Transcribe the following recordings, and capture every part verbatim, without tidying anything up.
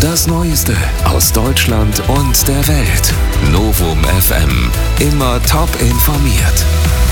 Das Neueste aus Deutschland und der Welt. Novum F M. Immer top informiert.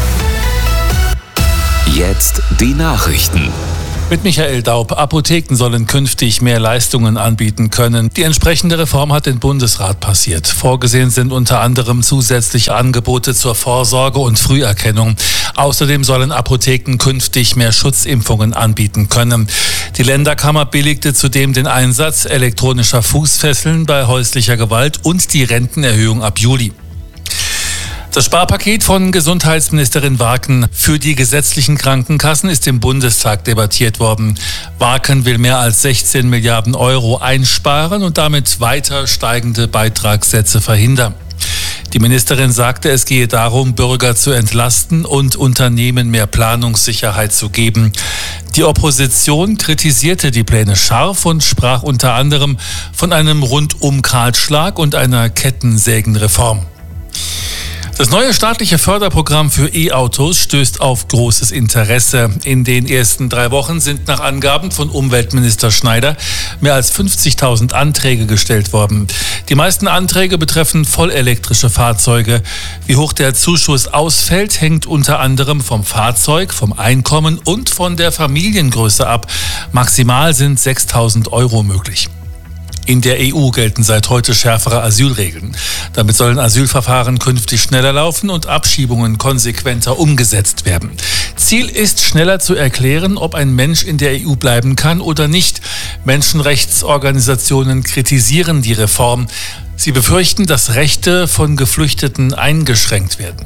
Jetzt die Nachrichten. Mit Michael Daub. Apotheken sollen künftig mehr Leistungen anbieten können. Die entsprechende Reform hat den Bundesrat passiert. Vorgesehen sind unter anderem zusätzliche Angebote zur Vorsorge und Früherkennung. Außerdem sollen Apotheken künftig mehr Schutzimpfungen anbieten können. Die Länderkammer billigte zudem den Einsatz elektronischer Fußfesseln bei häuslicher Gewalt und die Rentenerhöhung ab Juli. Das Sparpaket von Gesundheitsministerin Warken für die gesetzlichen Krankenkassen ist im Bundestag debattiert worden. Warken will mehr als sechzehn Milliarden Euro einsparen und damit weiter steigende Beitragssätze verhindern. Die Ministerin sagte, es gehe darum, Bürger zu entlasten und Unternehmen mehr Planungssicherheit zu geben. Die Opposition kritisierte die Pläne scharf und sprach unter anderem von einem Rundum-Kahlschlag und einer Kettensägenreform. Das neue staatliche Förderprogramm für E-Autos stößt auf großes Interesse. In den ersten drei Wochen sind nach Angaben von Umweltminister Schneider mehr als fünfzigtausend Anträge gestellt worden. Die meisten Anträge betreffen vollelektrische Fahrzeuge. Wie hoch der Zuschuss ausfällt, hängt unter anderem vom Fahrzeug, vom Einkommen und von der Familiengröße ab. Maximal sind sechstausend Euro möglich. In der E U gelten seit heute schärfere Asylregeln. Damit sollen Asylverfahren künftig schneller laufen und Abschiebungen konsequenter umgesetzt werden. Ziel ist, schneller zu erklären, ob ein Mensch in der E U bleiben kann oder nicht. Menschenrechtsorganisationen kritisieren die Reform. Sie befürchten, dass Rechte von Geflüchteten eingeschränkt werden.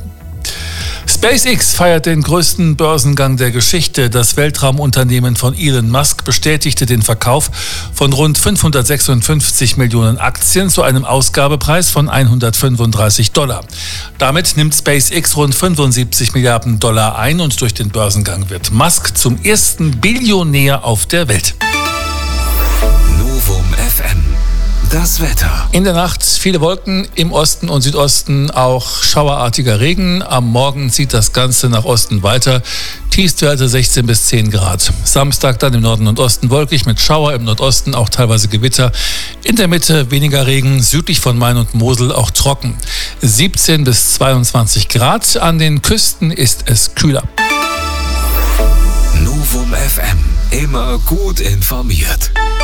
SpaceX feiert den größten Börsengang der Geschichte. Das Weltraumunternehmen von Elon Musk bestätigte den Verkauf von rund fünfhundertsechsundfünfzig Millionen Aktien zu einem Ausgabepreis von hundertfünfunddreißig Dollar. Damit nimmt SpaceX rund fünfundsiebzig Milliarden Dollar ein und durch den Börsengang wird Musk zum ersten Billionär auf der Welt. Novum F M. Das Wetter. In der Nacht viele Wolken, im Osten und Südosten auch schauerartiger Regen. Am Morgen zieht das Ganze nach Osten weiter. Tiefstwerte sechzehn bis zehn Grad. Samstag dann im Norden und Osten wolkig mit Schauer, im Nordosten auch teilweise Gewitter. In der Mitte weniger Regen, südlich von Main und Mosel auch trocken. siebzehn bis zweiundzwanzig Grad. An den Küsten ist es kühler. Novum F M. Immer gut informiert.